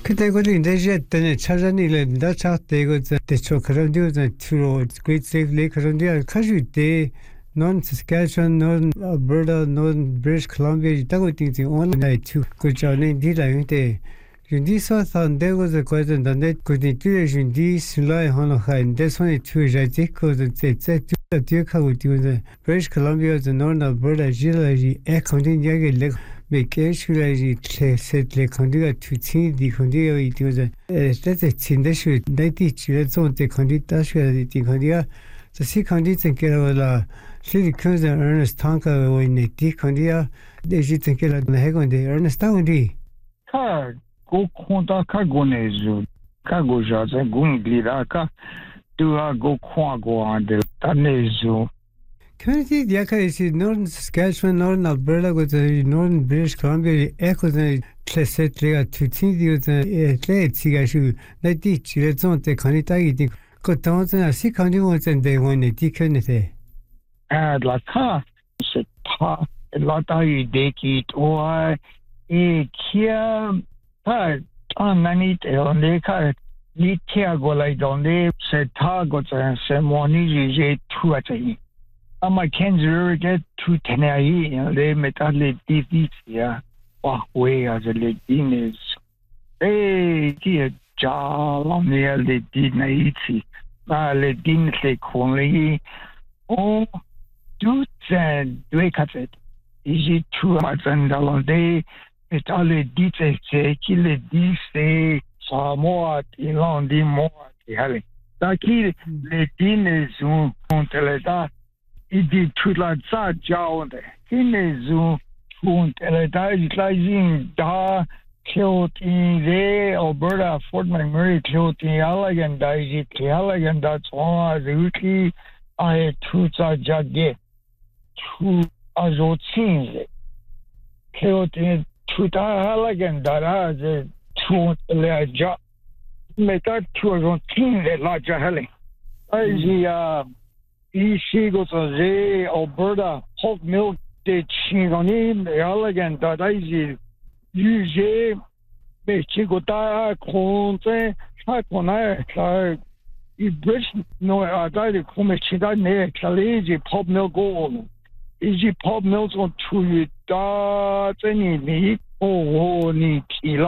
그때고도 이제 했더니 찾아니래 나 찾대고 대초 그런 데서 주로 great safe lake 그런 데 가지 때 non Saskatchewan non Alberta non British Columbia 있다고 think online too 그 전에 디라인데 준디서 산데고 저 거든 단데 그디 뒤에 준디 슬라이 하나 하인 대선에 투자지 그거 제제 뒤하고 뒤에 British Columbia the non Alberta 지라지 에 컨디니아게 렉 메케슈라지 세트레 컨디가 투치 디 컨디가 이티오자 에스테체 친데슈 나이티 치레존테 컨디타 슈라디 티 컨디가 시 컨디 땡케라라 시리 컨자 에르네스트 탄카 오이네 티 컨디가 데지 땡케라 해건데 에르네스트 탄디 카 고콘타 카고네즈 카고자자 군글라카 두아 고코아고안데 타네즈 Community diakasi Northern Saskatchewan, Northern Alberta, with the Northern British Columbia, echo the Classet Lega to Tindy with the Clay Tigashu, that ditch, let's not take on it. I think got down and see county ones and they want a deacon. And la car, c'est pas la taille d'équipe ou et qui a pas un année on les cas l'itiago là dans les c'est pas c'est mon j'ai tout à dire. I'm Kenzer get to Tenai, they metale divisia, way as a ledines. Dear Jal, near the dinaiti, ledin le conley. Oh, do then, do a cut it. Is it too much and all day? Metale dite, kill it, say, somewhat in London more. Taki ledines on teleta. Idi tula za jaunde. Kine zu tunt eleta utilizing da Cleotin de Alberta Fort McMurray Cleotin Allegan da iji Allegan da tsoma zuki I tuza jage tu azotinze. Cleotin tuta Allegan da da ze tunt le ja meta tu azotinze la jaheli. Iji Ici, goes a Alberta Hulk milk de Chingoni, the elegant that I see. Use Chigota, Conte, Chacona, British no, I died of Comachida, Kaliji, pop milk gold. Is pop milk on 2 dots any need? Oh, need kilo.